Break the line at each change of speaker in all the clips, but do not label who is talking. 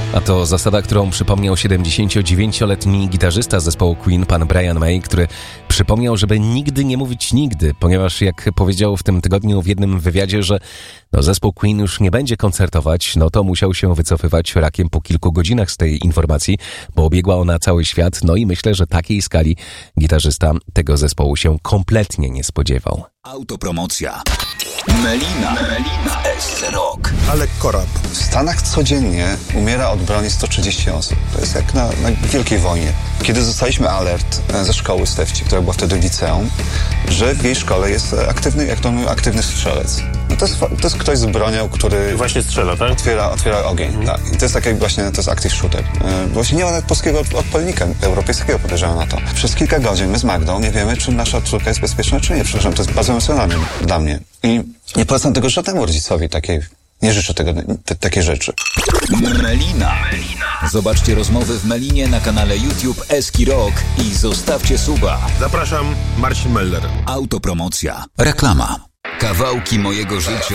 A to zasada, którą przypomniał 79-letni gitarzysta zespołu Queen, pan Brian May, który przypomniał, żeby nigdy nie mówić nigdy, ponieważ jak powiedział w tym tygodniu w jednym wywiadzie, że zespół Queen już nie będzie koncertować, to musiał się wycofywać rakiem po kilku godzinach z tej informacji, bo obiegła ona cały świat, i myślę, że takiej skali gitarzysta tego zespołu się kompletnie nie spodziewał.
Autopromocja. Melina w SC Rock.
Alek Korab.
W Stanach codziennie umiera od broni 130 osób. To jest jak na Wielkiej Wojnie. Kiedy dostaliśmy alert ze szkoły Stefci, która była wtedy liceum, że w jej szkole jest aktywny strzelec. To jest ktoś z bronią, który...
Właśnie strzela, tak?
Otwiera ogień, tak. I to jest taki właśnie, to jest active shooter. Właśnie nie ma nawet polskiego odpowiednika europejskiego, podejrzewam na to. Przez kilka godzin my z Magdą nie wiemy, czy nasza córka jest bezpieczna, czy nie. Przepraszam, to jest bardzo emocjonalne dla mnie. I nie polecam tego żadnemu rodzicowi nie życzę takiej rzeczy.
Melina. Zobaczcie rozmowy w Melinie na kanale YouTube Eski Rock i zostawcie suba.
Zapraszam, Marcin Meller.
Autopromocja. Reklama. Kawałki mojego życia.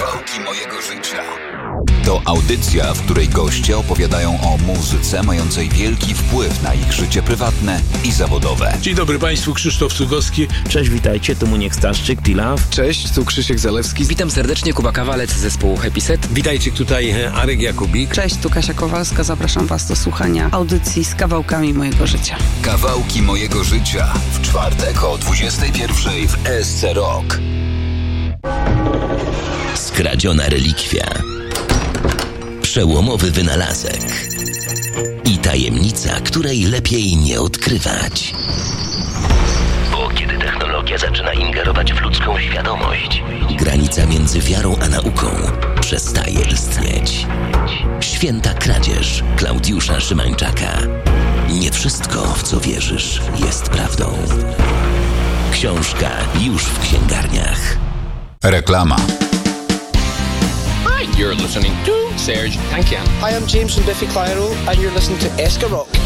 To audycja, w której goście opowiadają o muzyce mającej wielki wpływ na ich życie prywatne i zawodowe.
Dzień dobry Państwu, Krzysztof Cugowski.
Cześć, witajcie, tu Muniek Staszczyk, T-Love.
Cześć, tu Krzysiek Zalewski.
Witam serdecznie, Kuba Kawalec z zespołu Happy Set.
Witajcie, tutaj Arek Jakubik.
Cześć, tu Kasia Kowalska, zapraszam Was do słuchania audycji z kawałkami mojego życia.
Kawałki mojego życia w czwartek o 21:00 w SC Rock.
Skradziona relikwia, przełomowy wynalazek i tajemnica, której lepiej nie odkrywać. Bo kiedy technologia zaczyna ingerować w ludzką świadomość, granica między wiarą a nauką przestaje istnieć. Święta kradzież Klaudiusza Szymańczaka. Nie wszystko, w co wierzysz, jest prawdą. Książka już w księgarniach.
Reklama.
You're listening to Serge Tankian.
Hi, I'm James from Biffy Clyro and you're listening to Eska Rock.